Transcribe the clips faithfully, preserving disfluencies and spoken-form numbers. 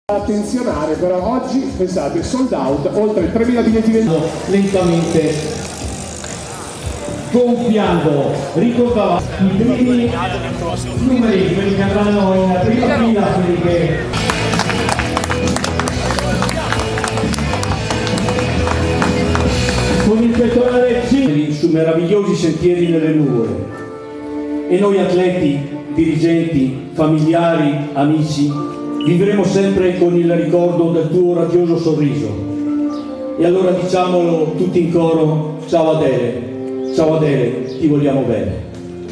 Attenzionare però oggi, pensate, sold out, oltre tremila biglietti venduti. Lentamente gonfiando, ricordava i primi numeri, quelli che andranno in prima fila, quelli che con il pettorale su meravigliosi sentieri nelle nuvole, e noi atleti, dirigenti, familiari, amici vivremo sempre con il ricordo del tuo radioso sorriso. E allora diciamolo tutti in coro: ciao Adele, ciao Adele, ti vogliamo bene.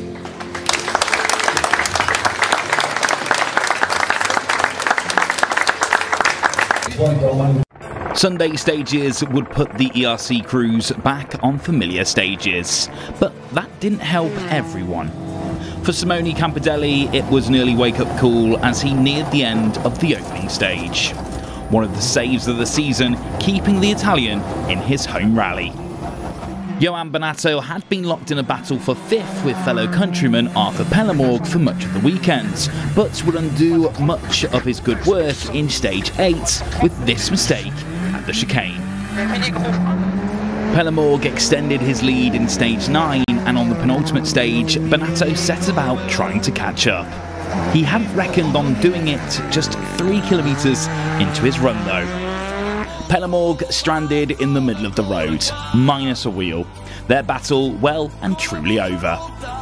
Sunday stages would put the E R C crews back on familiar stages, but that didn't help everyone. For Simone Campidelli, it was an early wake-up call as he neared the end of the opening stage. One of the saves of the season, keeping the Italian in his home rally. Johan Bonato had been locked in a battle for fifth with fellow countryman Arthur Pellemorg for much of the weekend, but would undo much of his good work in stage eight with this mistake at the chicane. Pellemorg extended his lead in stage nine, and on the penultimate stage, Bonato set about trying to catch up. He hadn't reckoned on doing it just three kilometres into his run though. Pellemorg stranded in the middle of the road, minus a wheel. Their battle well and truly over.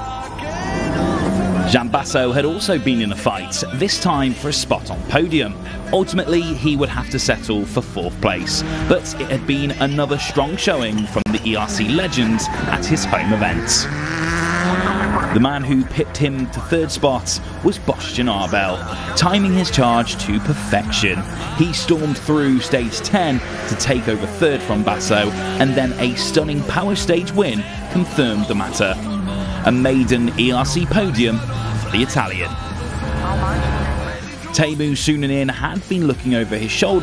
Jean Basso had also been in a fight, this time for a spot on podium. Ultimately, he would have to settle for fourth place, but it had been another strong showing from the E R C legend at his home event. The man who pipped him to third spot was Bastien Arbel, timing his charge to perfection. He stormed through stage ten to take over third from Basso, and then a stunning power stage win confirmed the matter. A maiden E R C podium for the Italian. Teemu Sunanen had been looking over his shoulder